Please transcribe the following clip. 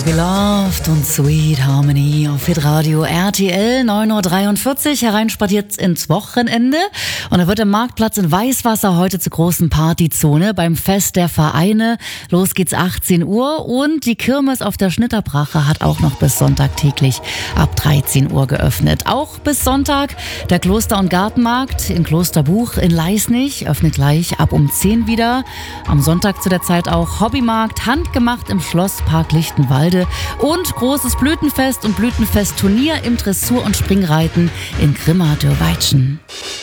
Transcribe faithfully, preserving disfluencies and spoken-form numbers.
Beloved und Sweet Harmony auf Hitradio R T L neun Uhr dreiundvierzig. Hereinspaziert ins Wochenende. Und da wird der Marktplatz in Weißwasser heute zur großen Partyzone beim Fest der Vereine. Los geht's achtzehn Uhr und die Kirmes auf der Schnitterbrache hat auch noch bis Sonntag täglich ab dreizehn Uhr geöffnet. Auch bis Sonntag der Kloster- und Gartenmarkt in Klosterbuch in Leisnig öffnet gleich ab um zehn wieder. Am Sonntag zu der Zeit auch Hobbymarkt, handgemacht im Schlosspark Lichtenwalde und großes Blütenfest und Blütenfestturnier im Dressur- und Springreiten in Grimma-Dürrweitschen.